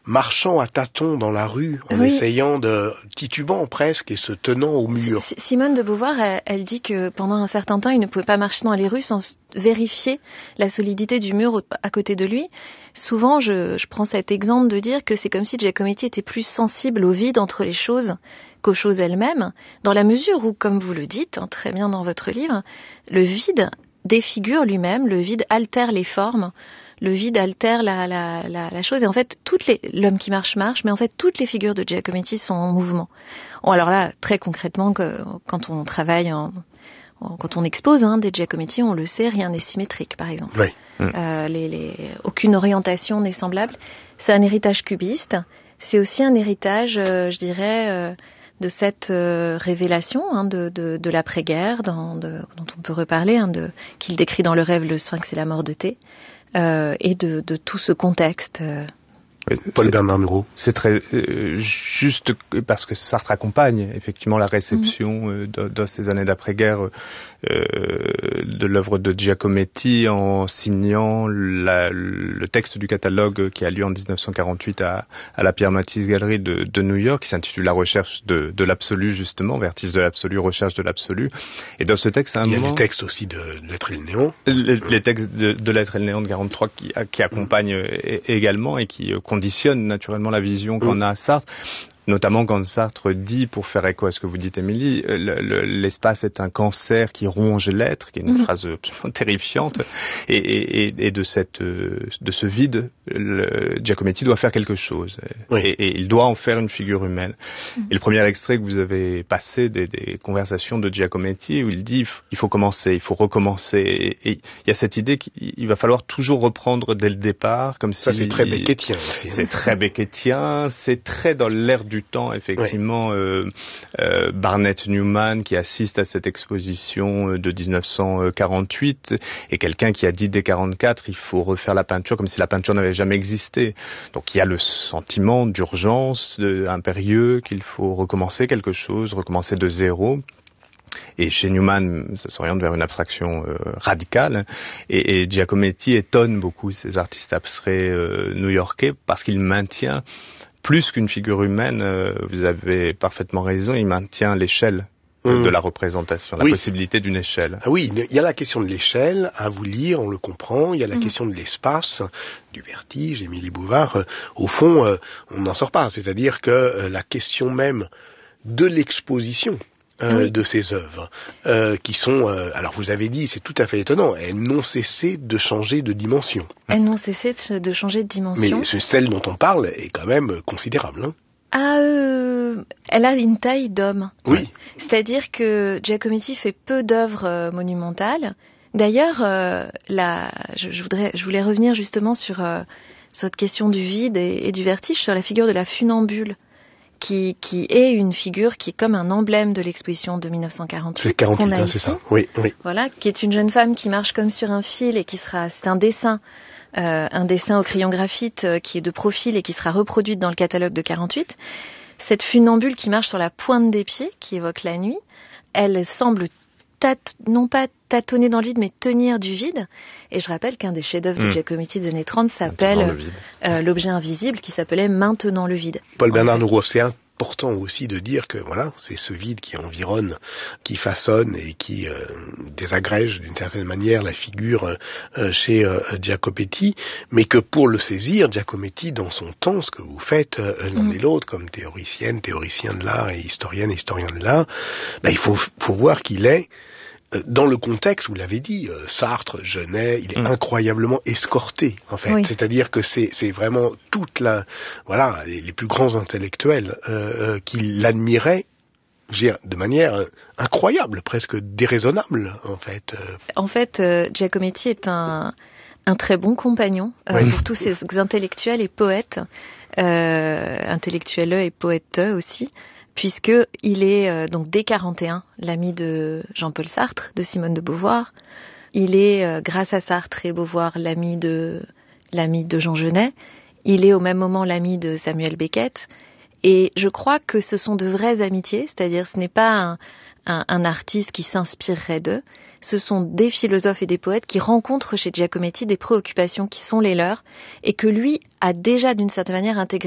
marchant à tâtons dans la rue, en essayant titubant presque et se tenant au mur. Simone de Beauvoir, elle dit que pendant un certain temps, il ne pouvait pas marcher dans les rues sans vérifier la solidité du mur à côté de lui. Souvent, je prends cet exemple de dire que c'est comme si Giacometti était plus sensible au vide entre les choses qu'aux choses elles-mêmes, dans la mesure où, comme vous le dites très bien dans votre livre, le vide défigure lui-même, le vide altère les formes, le vide altère la chose. Et en fait, l'homme qui marche, mais en fait, toutes les figures de Giacometti sont en mouvement. Bon, alors là, très concrètement, quand on travaille, quand on expose des Giacometti, on le sait, rien n'est symétrique, par exemple. Oui. Aucune orientation n'est semblable. C'est un héritage cubiste. C'est aussi un héritage, je dirais, de cette révélation de l'après-guerre, dont on peut reparler, qu'il décrit dans Le Rêve, le Sphinx et la mort de Thé, et de tout ce contexte. Paul-Bernard Murau. C'est très juste parce que Sartre accompagne effectivement la réception dans ces années d'après-guerre de l'œuvre de Giacometti en signant le texte du catalogue qui a lieu en 1948 à la Pierre Matisse Galerie de New York, qui s'intitule La recherche de l'absolu, justement, Vertige de l'absolu, recherche de l'absolu. Et dans ce texte, il y a les textes aussi de L'être et le néant. Les textes de L'être et le néant de 43 qui accompagnent également et qui conditionne naturellement la vision qu'en a Sartre, notamment quand Sartre dit, pour faire écho à ce que vous dites, Émilie, l'espace est un cancer qui ronge l'être, qui est une phrase absolument terrifiante, et de ce vide, Giacometti doit faire quelque chose, et il doit en faire une figure humaine. Et le premier extrait que vous avez passé des conversations de Giacometti, où il dit il faut commencer, il faut recommencer, et il y a cette idée qu'il va falloir toujours reprendre dès le départ, comme ça c'est très beckettien aussi. C'est très beckettien, c'est très dans l'air du temps, effectivement. Barnett Newman, qui assiste à cette exposition de 1948, est quelqu'un qui a dit dès 44, il faut refaire la peinture comme si la peinture n'avait jamais existé. Donc il y a le sentiment d'urgence, impérieux, qu'il faut recommencer quelque chose, recommencer de zéro. Et chez Newman, ça s'oriente vers une abstraction radicale. Et Giacometti étonne beaucoup ces artistes abstraits new-yorkais parce qu'il maintient, plus qu'une figure humaine, vous avez parfaitement raison, il maintient l'échelle de la représentation, la possibilité d'une échelle. Ah oui, il y a la question de l'échelle, à vous lire, on le comprend, il y a la question de l'espace, du vertige, Émilie Bouvard, au fond, on n'en sort pas, c'est-à-dire que la question même de l'exposition de ces œuvres, qui sont, alors vous avez dit, c'est tout à fait étonnant, elles n'ont cessé de changer de dimension. Elles n'ont cessé de changer de dimension. Mais celle dont on parle est quand même considérable, hein. Elle a une taille d'homme. Oui. C'est-à-dire que Giacometti fait peu d'œuvres monumentales. D'ailleurs, je voulais revenir justement sur cette question du vide et du vertige, sur la figure de la funambule, qui est une figure qui est comme un emblème de l'exposition de 1948. C'est 48, c'est ça. Oui. Voilà, qui est une jeune femme qui marche comme sur un fil et c'est un dessin au crayon graphite qui est de profil et qui sera reproduite dans le catalogue de 48. Cette funambule qui marche sur la pointe des pieds, qui évoque la nuit, elle semble non pas tâtonner dans le vide, mais tenir du vide. Et je rappelle qu'un des chefs-d'œuvre de Giacometti des années 30 s'appelle L'objet invisible, qui s'appelait Maintenant le vide. Paul-Bernard Murau, c'est important aussi de dire que voilà, c'est ce vide qui environne, qui façonne et qui désagrège d'une certaine manière la figure chez Giacometti, mais que pour le saisir, Giacometti, dans son temps, ce que vous faites l'un et l'autre, comme théoricien de l'art et historien de l'art, il faut voir qu'il est dans le contexte, vous l'avez dit, Sartre, Genet, il est incroyablement escorté, en fait. Oui. C'est-à-dire que c'est vraiment les plus grands intellectuels qui l'admiraient, de manière incroyable, presque déraisonnable, en fait. En fait, Giacometti est un très bon compagnon pour tous ces intellectuels et poètes, intellectuels et poètes aussi, puisque il est donc dès 41 l'ami de Jean-Paul Sartre, de Simone de Beauvoir. Il est, grâce à Sartre et Beauvoir, l'ami de Jean Genet. Il est au même moment l'ami de Samuel Beckett. Et je crois que ce sont de vraies amitiés, c'est-à-dire ce n'est pas un artiste qui s'inspirerait d'eux. Ce sont des philosophes et des poètes qui rencontrent chez Giacometti des préoccupations qui sont les leurs et que lui a déjà d'une certaine manière intégrées